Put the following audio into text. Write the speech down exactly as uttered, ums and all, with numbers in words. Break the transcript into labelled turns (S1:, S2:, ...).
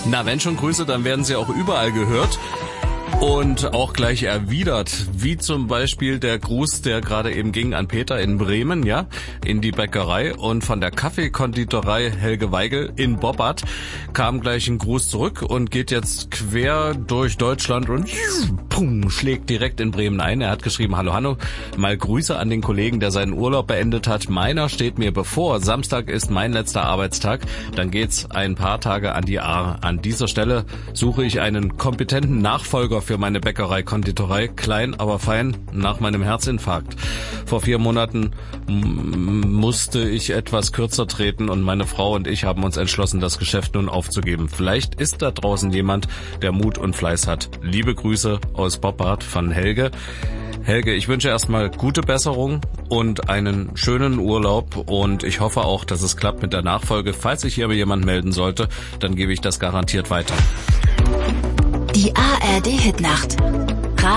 S1: Na, wenn schon Grüße, dann werden sie auch überall gehört. Und auch gleich erwidert, wie zum Beispiel der Gruß, der gerade eben ging an Peter in Bremen, ja, in die Bäckerei, und von der Kaffeekonditorei Helge Weigel in Boppard kam gleich ein Gruß zurück und geht jetzt quer durch Deutschland und pum, schlägt direkt in Bremen ein. Er hat geschrieben: Hallo Hanno, mal Grüße an den Kollegen, der seinen Urlaub beendet hat. Meiner steht mir bevor. Samstag ist mein letzter Arbeitstag. Dann geht's ein paar Tage an die A. An dieser Stelle suche ich einen kompetenten Nachfolger für meine Bäckerei, Konditorei, klein, aber fein, nach meinem Herzinfarkt. Vor vier Monaten m- musste ich etwas kürzer treten und meine Frau und ich haben uns entschlossen, das Geschäft nun aufzugeben. Vielleicht ist da draußen jemand, der Mut und Fleiß hat. Liebe Grüße aus Boppard von Helge. Helge, ich wünsche erstmal gute Besserung und einen schönen Urlaub, und ich hoffe auch, dass es klappt mit der Nachfolge. Falls sich hier aber jemand melden sollte, dann gebe ich das garantiert weiter.
S2: Die A R D Hitnacht.